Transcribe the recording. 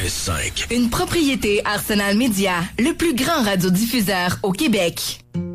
96.5. Une propriété Arsenal Média, le plus grand radiodiffuseur au Québec.